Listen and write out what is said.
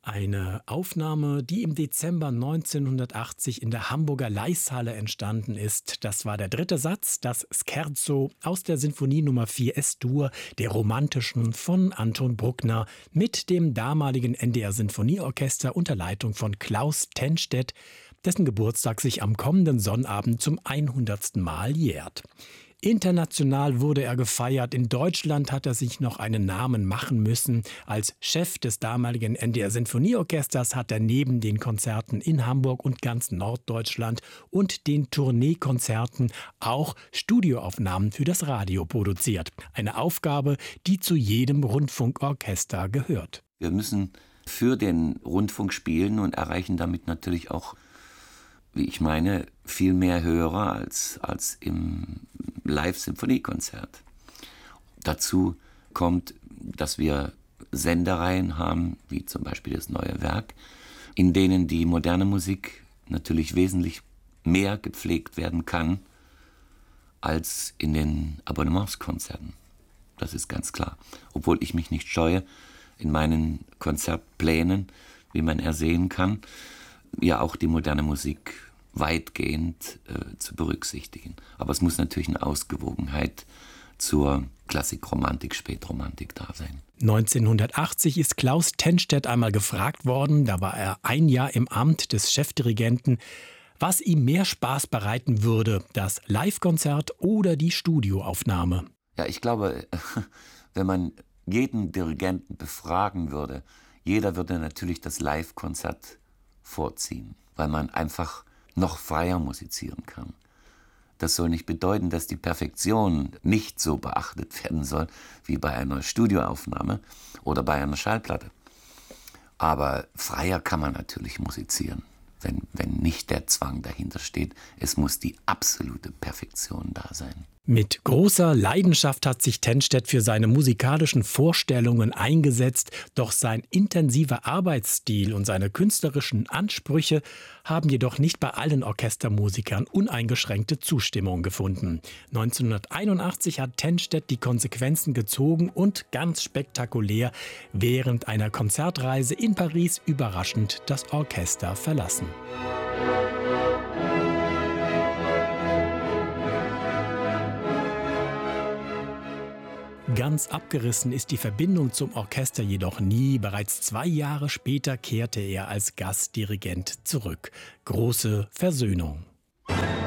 Eine Aufnahme, die im Dezember 1980 in der Hamburger Leishalle entstanden ist. Das war der dritte Satz, das Scherzo aus der Sinfonie Nummer 4 S-Dur, der romantischen von Anton Bruckner mit dem damaligen NDR Sinfonieorchester unter Leitung von Klaus Tennstedt, dessen Geburtstag sich am kommenden Sonnabend zum 100. Mal jährt. International wurde er gefeiert. In Deutschland hat er sich noch einen Namen machen müssen. Als Chef des damaligen NDR Sinfonieorchesters hat er neben den Konzerten in Hamburg und ganz Norddeutschland und den Tourneekonzerten auch Studioaufnahmen für das Radio produziert. Eine Aufgabe, die zu jedem Rundfunkorchester gehört. Wir müssen für den Rundfunk spielen und erreichen damit natürlich auch, wie ich meine, viel mehr Hörer als im Live-Symphoniekonzert. Dazu kommt, dass wir Sendereien haben, wie zum Beispiel das Neue Werk, in denen die moderne Musik natürlich wesentlich mehr gepflegt werden kann als in den Abonnementskonzerten. Das ist ganz klar. Obwohl ich mich nicht scheue, in meinen Konzertplänen, wie man ersehen kann, ja auch die moderne Musik weitgehend zu berücksichtigen. Aber es muss natürlich eine Ausgewogenheit zur Klassik-Romantik, Spätromantik da sein. 1980 ist Klaus Tennstedt einmal gefragt worden, da war er ein Jahr im Amt des Chefdirigenten, was ihm mehr Spaß bereiten würde, das Live-Konzert oder die Studioaufnahme. Ja, ich glaube, wenn man jeden Dirigenten befragen würde, jeder würde natürlich das Live-Konzert vorziehen, weil man einfach noch freier musizieren kann. Das soll nicht bedeuten, dass die Perfektion nicht so beachtet werden soll wie bei einer Studioaufnahme oder bei einer Schallplatte. Aber freier kann man natürlich musizieren, wenn nicht der Zwang dahinter steht. Es muss die absolute Perfektion da sein. Mit großer Leidenschaft hat sich Tennstedt für seine musikalischen Vorstellungen eingesetzt, doch sein intensiver Arbeitsstil und seine künstlerischen Ansprüche haben jedoch nicht bei allen Orchestermusikern uneingeschränkte Zustimmung gefunden. 1981 hat Tennstedt die Konsequenzen gezogen und ganz spektakulär während einer Konzertreise in Paris überraschend das Orchester verlassen. Ganz abgerissen ist die Verbindung zum Orchester jedoch nie. Bereits 2 Jahre später kehrte er als Gastdirigent zurück. Große Versöhnung.